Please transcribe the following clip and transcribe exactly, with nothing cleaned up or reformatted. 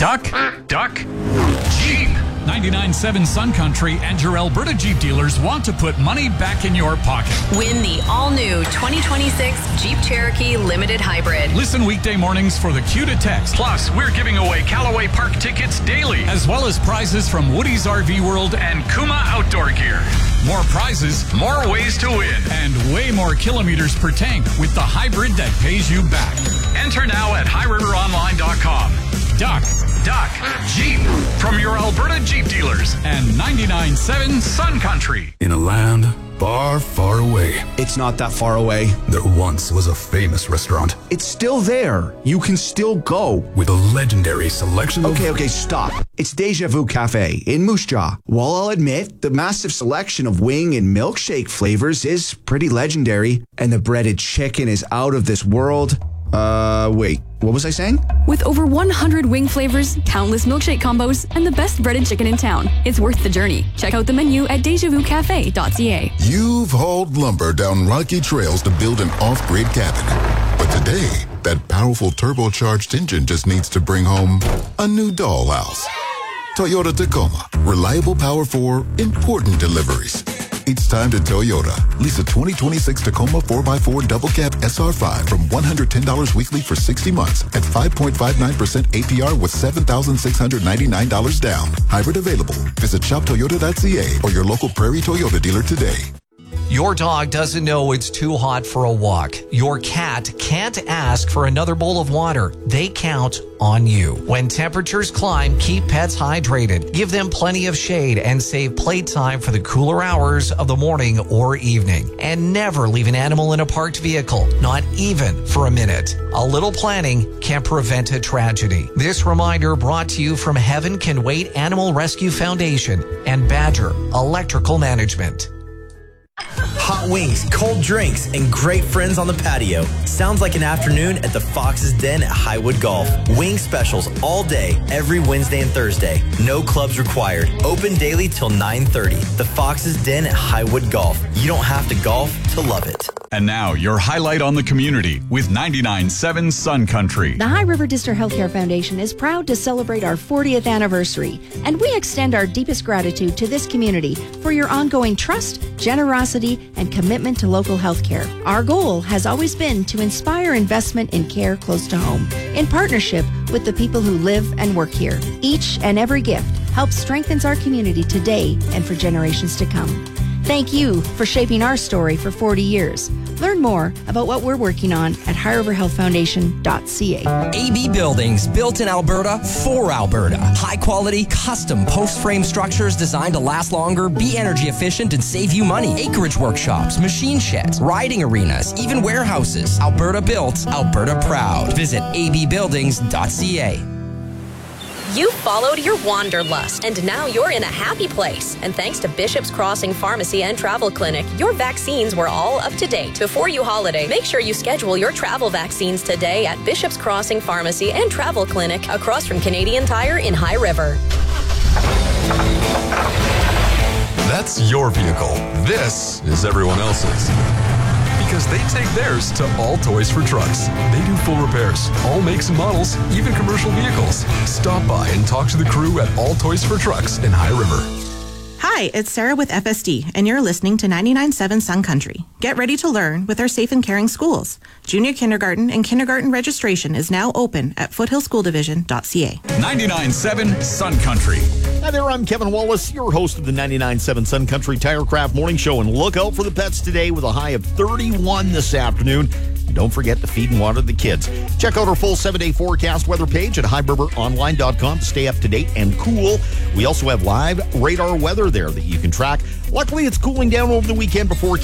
Duck, duck, Jeep. ninety-nine point seven Sun Country and your Alberta Jeep dealers want to put money back in your pocket. Win the all-new twenty twenty-six Jeep Cherokee Limited Hybrid. Listen weekday mornings for the cue to text. Plus, we're giving away Callaway Park tickets daily, as well as prizes from Woody's R V World and Kuma Outdoor Gear. More prizes, more ways to win, and way more kilometers per tank with the hybrid that pays you back. Enter now at high river online dot com. Duck, duck, Jeep from your Alberta Jeep dealers and ninety-nine point seven Sun Country. In a land far, far away. It's not that far away. There once was a famous restaurant. It's still there. You can still go. With a legendary selection of... Okay, okay, stop. It's Deja Vu Cafe in Moose Jaw. While I'll admit, the massive selection of wing and milkshake flavors is pretty legendary, and the breaded chicken is out of this world. Uh, wait, what was I saying? With over one hundred wing flavors, countless milkshake combos, and the best breaded chicken in town, it's worth the journey. Check out the menu at deja vu cafe dot c a. You've hauled lumber down rocky trails to build an off-grid cabin. But today, that powerful turbocharged engine just needs to bring home a new dollhouse. Toyota Tacoma. Reliable power for important deliveries. It's time to Toyota. Lease a twenty twenty-six Tacoma four by four double cab S R five from one hundred ten dollars weekly for sixty months at five point five nine percent A P R with seven thousand six hundred ninety-nine dollars down. Hybrid available. Visit shop toyota dot c a or your local Prairie Toyota dealer today. Your dog doesn't know it's too hot for a walk. Your cat can't ask for another bowl of water. They count on you. When temperatures climb, keep pets hydrated. Give them plenty of shade and save playtime for the cooler hours of the morning or evening. And never leave an animal in a parked vehicle, not even for a minute. A little planning can prevent a tragedy. This reminder brought to you from Heaven Can Wait Animal Rescue Foundation and Badger Electrical Management. Hot wings, cold drinks, and great friends on the patio. Sounds like an afternoon at the Fox's Den at Highwood Golf. Wing specials all day, every Wednesday and Thursday. No clubs required. Open daily till nine thirty. The Fox's Den at Highwood Golf. You don't have to golf to love it. And now, your highlight on the community with ninety-nine point seven Sun Country. The High River District Healthcare Foundation is proud to celebrate our fortieth anniversary, and we extend our deepest gratitude to this community for your ongoing trust, generosity, and commitment to local healthcare. Our goal has always been to inspire investment in care close to home, in partnership with the people who live and work here. Each and every gift helps strengthens our community today and for generations to come. Thank you for shaping our story for forty years. Learn more about what we're working on at high river health foundation dot c a. A B Buildings, built in Alberta for Alberta. High quality, custom post-frame structures designed to last longer, be energy efficient, and save you money. Acreage workshops, machine sheds, riding arenas, even warehouses. Alberta built, Alberta proud. Visit a b buildings dot c a. You followed your wanderlust, and now you're in a happy place. And thanks to Bishop's Crossing Pharmacy and Travel Clinic, your vaccines were all up to date. Before you holiday, make sure you schedule your travel vaccines today at Bishop's Crossing Pharmacy and Travel Clinic across from Canadian Tire in High River. That's your vehicle. This is everyone else's. Because they take theirs to All Toys for Trucks. They do full repairs, all makes and models, even commercial vehicles. Stop by and talk to the crew at All Toys for Trucks in High River. Hi, it's Sarah with F S D, and you're listening to ninety-nine point seven Sun Country. Get ready to learn with our safe and caring schools. Junior kindergarten and kindergarten registration is now open at foothill school division dot c a. ninety-nine point seven Sun Country. Hi there, I'm Kevin Wallace, your host of the ninety-nine point seven Sun Country Tirecraft Morning Show, and look out for the pets today with a high of thirty-one this afternoon. And don't forget to feed and water the kids. Check out our full seven-day forecast weather page at high river online dot com to stay up to date and cool. We also have live radar weather there that you can track. Luckily, it's cooling down over the weekend before